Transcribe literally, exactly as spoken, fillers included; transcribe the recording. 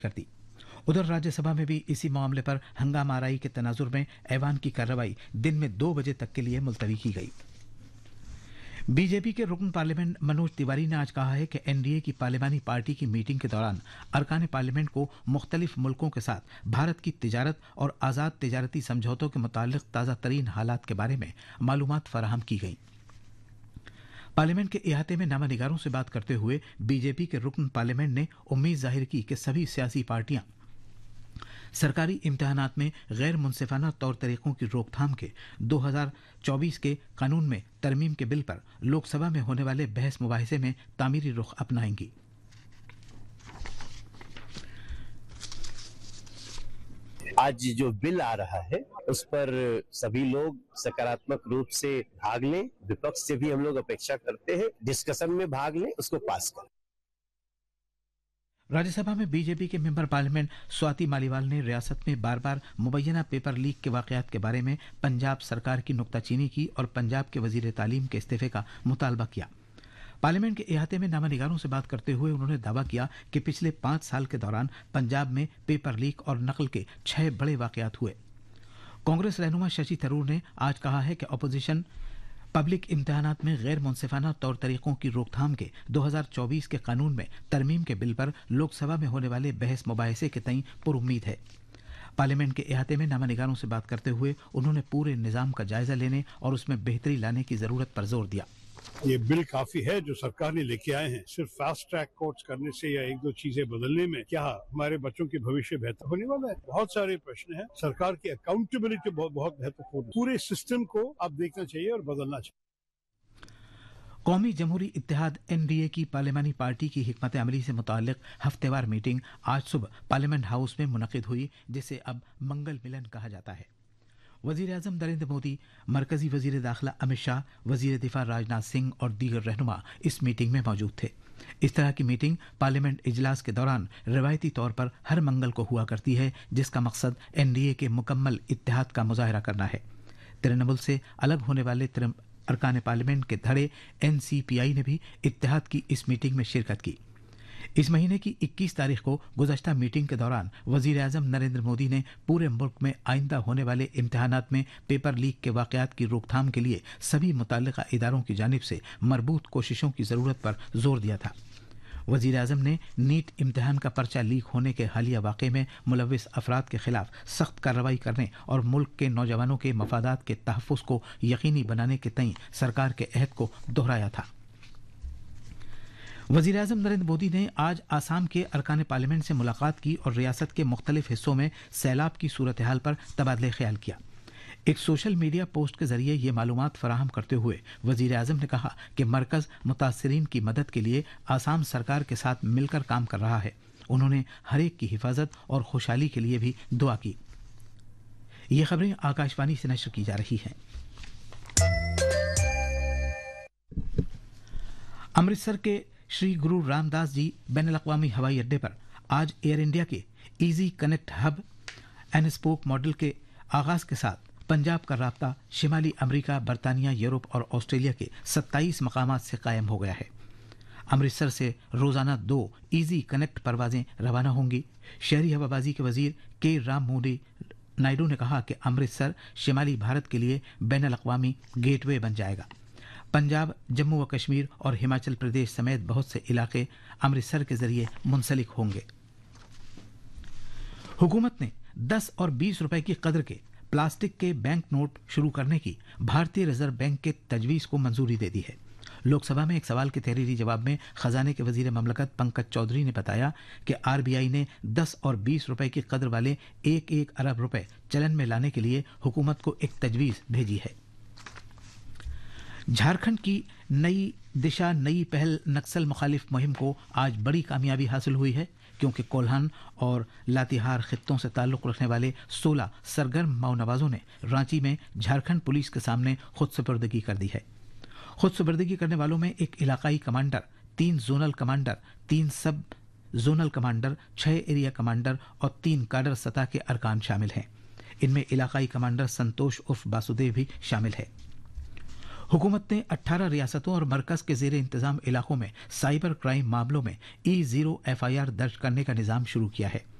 कर दी। उधर राज्यसभा में भी इसी मामले पर हंगामा आराई के तनाजुर में ऐवान की कार्रवाई दिन में दो बजे तक के लिए मुलतवी की गई। बीजेपी के रुकन पार्लियामेंट मनोज तिवारी ने आज कहा है कि एनडीए की पार्लियामानी पार्टी की मीटिंग के दौरान अरकान पार्लियामेंट को मुख्तलिफ मुल्कों के साथ भारत की तिजारत और आज़ाद तिजारती समझौतों के मुतालिक ताज़ा तरीन हालात के बारे में मालूमात फराहम की गई। पार्लियामेंट के इहाते में नामानिगारों से बात करते हुए बीजेपी के रुकन पार्लियामेंट ने उम्मीद जाहिर की कि सभी सियासी पार्टियां सरकारी इम्तिहानात में गैर मुनसिफाना तौर तरीकों की रोकथाम के दो हज़ार चौबीस के कानून में तरमीम के बिल पर लोकसभा में होने वाले बहस मुबाहिसे में तामीरी रुख अपनाएंगी। आज जो बिल आ रहा है उस पर सभी लोग सकारात्मक रूप से भाग लें। विपक्ष से भी हम लोग अपेक्षा करते हैं डिस्कशन में भाग लें, उसको पास करें। राज्यसभा में बीजेपी के मेंबर पार्लियामेंट स्वाति मालीवाल ने रियासत में बार बार मुबैना पेपर लीक के वाकयात के बारे में पंजाब सरकार की नुक्ताचीनी की और पंजाब के वजीर तालीम के इस्तीफे का मुतालबा किया। पार्लियामेंट के इहाते में नामानिगारों से बात करते हुए उन्होंने दावा किया कि पिछले पांच साल के दौरान पंजाब में पेपर लीक और नकल के छह बड़े वाकयात हुए। कांग्रेस रहनुमा शशि थरूर ने आज कहा है कि अपोजिशन पब्लिक इम्तिहानात में गैर मुनसिफाना तौर तरीकों की रोकथाम के दो हज़ार चौबीस के कानून में तरमीम के बिल पर लोकसभा में होने वाले बहस मुबाहिसे के तई पुरुम्मीद है। पार्लियामेंट के इहाते में नामानिगारों से बात करते हुए उन्होंने पूरे निज़ाम का जायजा लेने और उसमें बेहतरी लाने की जरूरत पर जोर दिया। ये बिल काफी है जो सरकार ने लेके आए हैं। सिर्फ फास्ट ट्रैक कोर्ट्स करने से या एक दो चीजें बदलने में क्या हमारे बच्चों की भविष्य बेहतर होने वाला है? बहुत सारे प्रश्न हैं। सरकार की अकाउंटेबिलिटी बहुत बहुत महत्वपूर्ण। पूरे सिस्टम को अब देखना चाहिए और बदलना चाहिए। कौमी जमहूरी इत्तेहाद एनडीए की पार्लियामानी पार्टी की हिकमत अमली से मुताल्लिक हफ्तेवार मीटिंग आज सुबह पार्लियामेंट हाउस में मुनक़िद हुई, जिसे अब मंगल मिलन कहा जाता है। वजीर आजम नरेंद्र मोदी, मरकजी वजीर दाखिला अमित शाह, वजीर दिफा राजनाथ सिंह और दीगर रहनुमा इस मीटिंग में मौजूद थे। इस तरह की मीटिंग पार्लियामेंट इजलास के दौरान रवायती तौर पर हर मंगल को हुआ करती है, जिसका मकसद एनडीए के मुकम्मल इत्तेहाद का मुजाहरा करना है। तृणमूल से अलग होने वाले अरकान पार्लियामेंट के धड़े एनसीपीआई ने भी इत्तेहाद की इस मीटिंग में शिरकत की। इस महीने की इक्कीस तारीख को गुज़श्ता मीटिंग के दौरान वजीर आजम नरेंद्र मोदी ने पूरे मुल्क में आइंदा होने वाले इम्तिहानात में पेपर लीक के वाकयात की रोकथाम के लिए सभी मुतल्लिका इदारों की जानिब से मरबूत कोशिशों की ज़रूरत पर जोर दिया था। वजीर आजम ने नीट इम्तिहान का पर्चा लीक होने के हालिया वाक़े में मुलव्विस अफराद के खिलाफ सख्त कार्रवाई करने और मुल्क के नौजवानों के मफादात के तहफ़्फ़ुज़ को यकीनी बनाने के तई सरकार के अहद को दोहराया था। वज़ीर आज़म नरेंद्र मोदी ने आज आसाम के अरकान पार्लियामेंट से मुलाकात की और रियासत के मुख्तलिफ हिस्सों में सैलाब की सूरत हाल पर तबादले ख्याल किया। एक सोशल मीडिया पोस्ट के जरिए ये मालूमात फराहम करते हुए वज़ीर आज़म ने कहा कि मरकज़ मुतासिरीन की मदद के लिए आसाम सरकार के साथ मिलकर काम कर रहा है। उन्होंने हर एक की हिफाजत और खुशहाली के लिए भी दुआ की। ये खबरें आकाशवाणी से नशर की जा रही हैं। अमृतसर के श्री गुरु रामदास जी बैनुल अक़वामी हवाई अड्डे पर आज एयर इंडिया के easy connect hub and spoke model के आगाज के साथ पंजाब का राब्ता शिमाली अमेरिका, बरतानिया, यूरोप और ऑस्ट्रेलिया के सत्ताईस मकामात से कायम हो गया है। अमृतसर से रोजाना दो ईजी कनेक्ट परवाजें रवाना होंगी। शहरी हवाबाजी के वजीर के राम मोहन नायडू ने कहा कि अमृतसर शिमाली भारत के लिए बैनुल अक़वामी गेटवे बन जाएगा। पंजाब, जम्मू व कश्मीर और हिमाचल प्रदेश समेत बहुत से इलाके अमृतसर के जरिए मुंसलिक होंगे। हुकूमत ने दस और बीस रुपए की कदर के प्लास्टिक के बैंक नोट शुरू करने की भारतीय रिजर्व बैंक के तजवीज़ को मंजूरी दे दी है। लोकसभा में एक सवाल के तहरीरी जवाब में खजाने के वजीर ममलकत पंकज चौधरी ने बताया कि आरबीआई ने दस और बीस रुपए की कदर वाले एक एक अरब रुपए चलन में लाने के लिए हुकूमत को एक तजवीज़ भेजी है। झारखंड की नई दिशा, नई पहल नक्सल मुखालिफ मुहिम को आज बड़ी कामयाबी हासिल हुई है, क्योंकि कोल्हान और लातेहार खित्तों से ताल्लुक़ रखने वाले सोलह सरगर्म माओनवाजों ने रांची में झारखंड पुलिस के सामने खुद सुपुर्दगी कर दी है। खुद सुपुर्दगी करने वालों में एक इलाकाई कमांडर, तीन जोनल कमांडर, तीन सब जोनल कमांडर, छह एरिया कमांडर और तीन काडर सतह के अरकान शामिल हैं। इनमें इलाकाई कमांडर संतोष उर्फ वासुदेव भी शामिल है। हुकूमत ने अठारह रियासतों और मरकज के जेर इंतजाम इलाकों में साइबर क्राइम मामलों में E zero F I R दर्ज करने का निज़ाम शुरू किया है।